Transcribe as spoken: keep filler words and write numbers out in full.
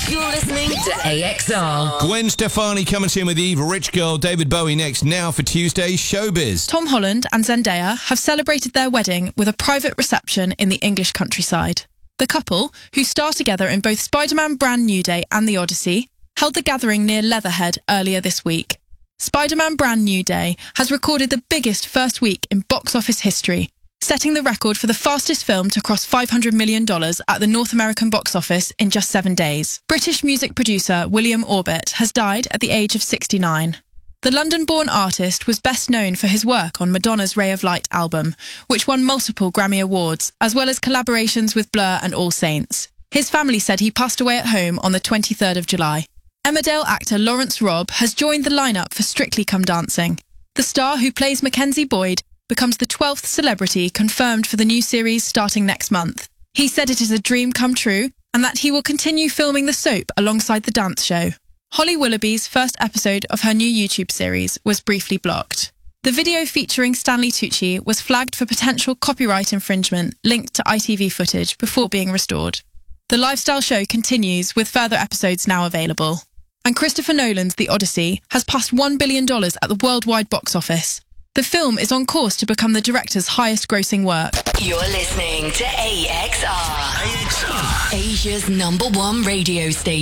You're listening to A X R. Gwen Stefani coming to you with Eve, Rich Girl, David Bowie next. Now for Tuesday's Showbiz. Tom Holland and Zendaya have celebrated their wedding with a private reception in the English countryside. The couple, who star together in both Spider-Man Brand New Day and The Odyssey, held the gathering near Leatherhead earlier this week. Spider-Man Brand New Day has recorded the biggest first week in box office history, setting the record for the fastest film to cross five hundred million dollars at the North American box office in just seven days. British music producer William Orbit has died at the age of sixty-nine. The London-born artist was best known for his work on Madonna's Ray of Light album, which won multiple Grammy Awards, as well as collaborations with Blur and All Saints. His family said he passed away at home on the twenty-third of July. Emmerdale actor Lawrence Robb has joined the lineup for Strictly Come Dancing. The star, who plays Mackenzie Boyd, becomes the twelfth celebrity confirmed for the new series starting next month. He said it is a dream come true and that he will continue filming the soap alongside the dance show. Holly Willoughby's first episode of her new YouTube series was briefly blocked. The video featuring Stanley Tucci was flagged for potential copyright infringement linked to I T V footage before being restored. The lifestyle show continues with further episodes now available. And Christopher Nolan's The Odyssey has passed one billion dollars at the worldwide box office. The film is on course to become the director's highest-grossing work. You're listening to A X R. A X R. Asia's number one radio station.